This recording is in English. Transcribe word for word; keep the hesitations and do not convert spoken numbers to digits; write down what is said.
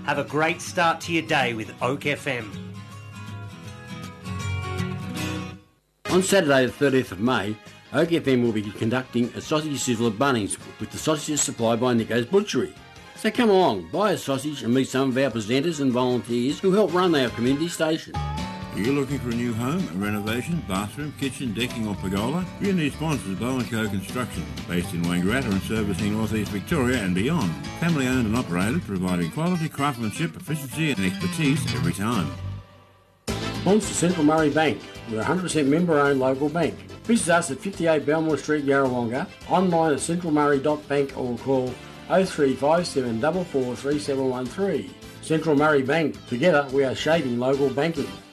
Have a great start to your day with Oak F M. On Saturday the thirtieth of May, Oak F M will be conducting a sausage sizzle at Bunnings with the sausages supplied by Nico's Butchery. So come along, buy a sausage and meet some of our presenters and volunteers who help run our community station. Are you looking for a new home, a renovation, bathroom, kitchen, decking or pergola? Community sponsors Bow and Co Construction, based in Wangaratta and servicing North East Victoria and beyond. Family owned and operated, providing quality craftsmanship, efficiency and expertise every time. Sponsor Central Murray Bank. We're a one hundred percent member-owned local bank. Visit us at fifty-eight Belmore Street, Yarrawonga, online at central murray dot bank or call oh three five seven four four three seven one three. Central Murray Bank. Together we are shaping local banking.